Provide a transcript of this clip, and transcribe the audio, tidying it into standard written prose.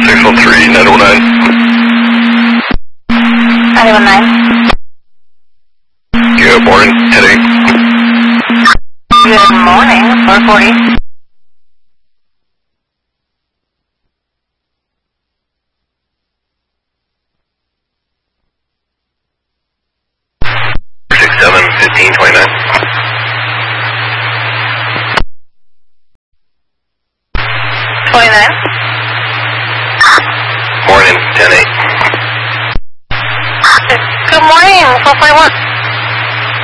613, 919. 919. Good morning, 10-8. Good morning, 440. Morning, 10-8. Good morning, 441.